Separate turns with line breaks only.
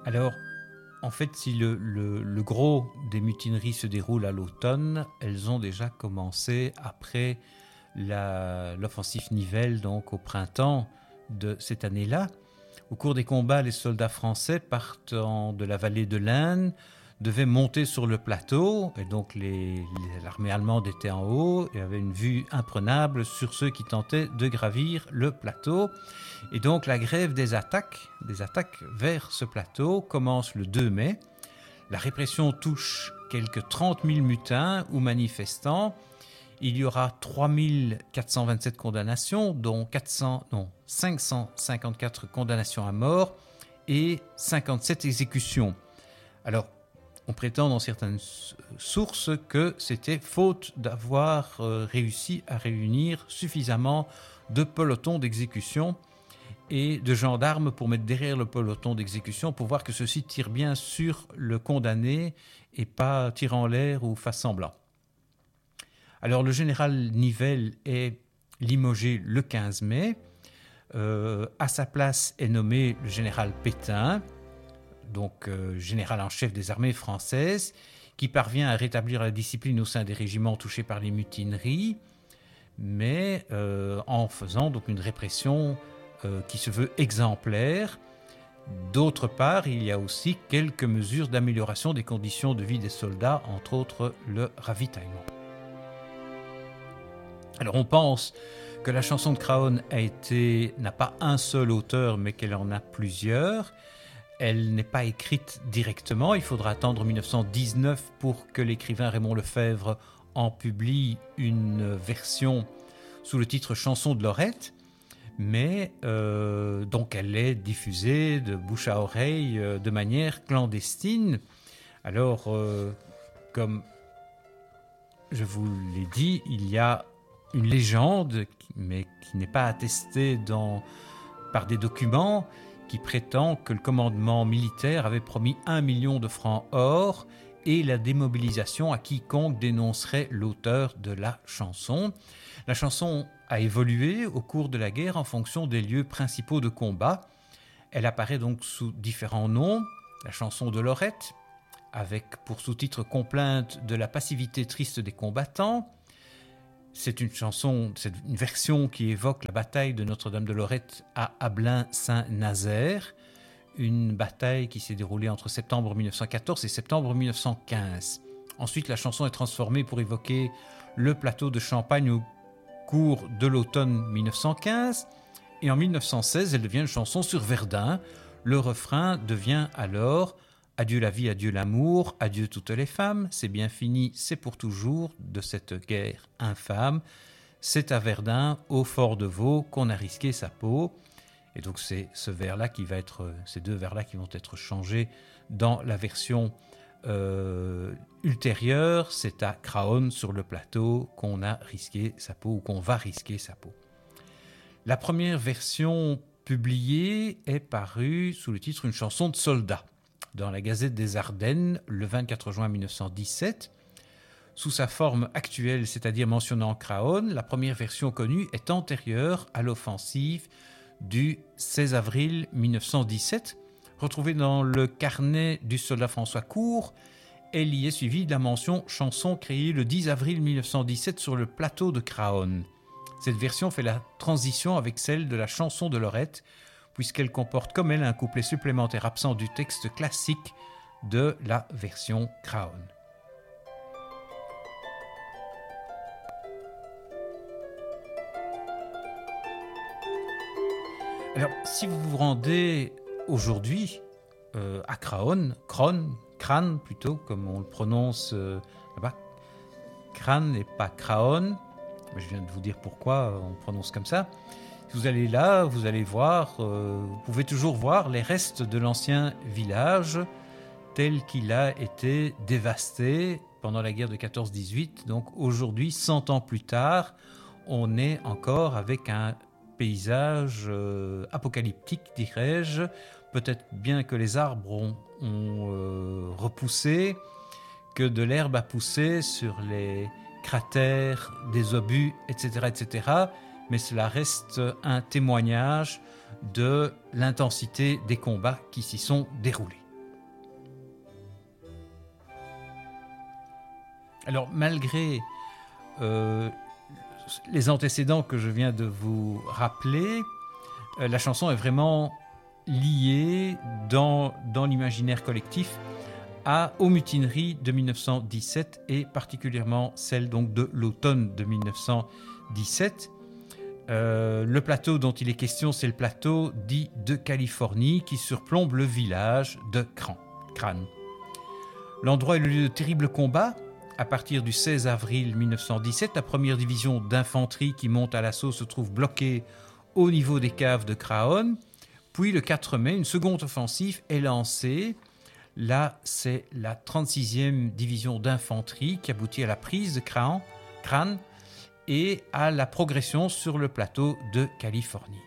Alors, en fait, si le gros des mutineries se déroule à l'automne, elles ont déjà commencé après l'offensive Nivelle, donc au printemps de cette année-là. Au cours des combats, les soldats français partant de la vallée de l'Aisne devaient monter sur le plateau, et donc l'armée allemande était en haut et avait une vue imprenable sur ceux qui tentaient de gravir le plateau. Et donc la grève des attaques vers ce plateau commence le 2 mai. La répression touche quelques 30 000 mutins ou manifestants. Il y aura 3 427 condamnations, dont 554 condamnations à mort et 57 exécutions. Alors, on prétend dans certaines sources que c'était faute d'avoir réussi à réunir suffisamment de pelotons d'exécution et de gendarmes pour mettre derrière le peloton d'exécution pour voir que ceux-ci tirent bien sur le condamné et pas tirent en l'air ou fassent semblant. Alors le général Nivelle est limogé le 15 mai. À sa place est nommé le général Pétain, donc général en chef des armées françaises, qui parvient à rétablir la discipline au sein des régiments touchés par les mutineries, mais en faisant donc une répression qui se veut exemplaire. D'autre part, il y a aussi quelques mesures d'amélioration des conditions de vie des soldats, entre autres le ravitaillement. Alors on pense que la chanson de Craonne n'a pas un seul auteur, mais qu'elle en a plusieurs. Elle n'est pas écrite directement. Il faudra attendre 1919 pour que l'écrivain Raymond Lefebvre en publie une version sous le titre Chanson de Lorette. Mais donc elle est diffusée de bouche à oreille de manière clandestine. Alors, comme je vous l'ai dit, il y a une légende, mais qui n'est pas attestée par des documents, qui prétend que le commandement militaire avait promis 1 million de francs or et la démobilisation à quiconque dénoncerait l'auteur de la chanson. La chanson a évolué au cours de la guerre en fonction des lieux principaux de combat. Elle apparaît donc sous différents noms. La chanson de Lorette, avec pour sous-titre complainte de la passivité triste des combattants. C'est une version qui évoque la bataille de Notre-Dame de Lorette à Ablain-Saint-Nazaire, une bataille qui s'est déroulée entre septembre 1914 et septembre 1915. Ensuite, la chanson est transformée pour évoquer le plateau de Champagne au cours de l'automne 1915. Et en 1916, elle devient une chanson sur Verdun. Le refrain devient alors « Adieu la vie, adieu l'amour, adieu toutes les femmes, c'est bien fini, c'est pour toujours de cette guerre infâme. C'est à Verdun, au fort de Vaux, qu'on a risqué sa peau. » Et donc c'est ces deux vers-là qui vont être changés dans la version ultérieure. C'est à Craonne, sur le plateau, qu'on a risqué sa peau ou qu'on va risquer sa peau. La première version publiée est parue sous le titre « Une chanson de soldat » dans la Gazette des Ardennes le 24 juin 1917. Sous sa forme actuelle, c'est-à-dire mentionnant Craonne, la première version connue est antérieure à l'offensive du 16 avril 1917. Retrouvée dans le carnet du soldat François Court, elle y est suivie de la mention « chanson créée le 10 avril 1917 sur le plateau de Craonne ». Cette version fait la transition avec celle de la chanson de Lorette, puisqu'elle comporte comme elle un couplet supplémentaire absent du texte classique de la version Craonne. Alors, si vous vous rendez aujourd'hui à Craonne, Crâne plutôt, comme on le prononce là-bas, Crâne et pas Craonne, je viens de vous dire pourquoi on prononce comme ça. Si vous allez là, vous allez voir, vous pouvez toujours voir les restes de l'ancien village tel qu'il a été dévasté pendant la guerre de 14-18. Donc aujourd'hui, 100 ans plus tard, on est encore avec un paysage apocalyptique, dirais-je. Peut-être bien que les arbres ont repoussé, que de l'herbe a poussé sur les cratères, des obus, etc., etc., mais cela reste un témoignage de l'intensité des combats qui s'y sont déroulés. Alors, malgré les antécédents que je viens de vous rappeler, la chanson est vraiment liée dans l'imaginaire collectif aux mutineries de 1917 et particulièrement celle donc de l'automne de 1917. Le plateau dont il est question, c'est le plateau dit de Californie qui surplombe le village de Crane. L'endroit est le lieu de terribles combats. À partir du 16 avril 1917, la première division d'infanterie qui monte à l'assaut se trouve bloquée au niveau des caves de Craonne. Puis le 4 mai, une seconde offensive est lancée. Là, c'est la 36e division d'infanterie qui aboutit à la prise de Crane et à la progression sur le plateau de Californie.